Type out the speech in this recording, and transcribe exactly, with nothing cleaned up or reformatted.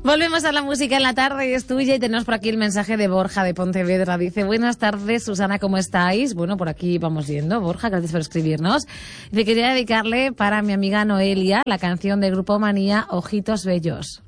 Volvemos a la música en la tarde, es tuya, y tenemos por aquí el mensaje de Borja de Pontevedra. Dice, buenas tardes, Susana, ¿cómo estáis? Bueno, por aquí vamos yendo. Borja, gracias por escribirnos. Dice, quería dedicarle para mi amiga Noelia la canción del Grupo Manía, Ojitos Bellos.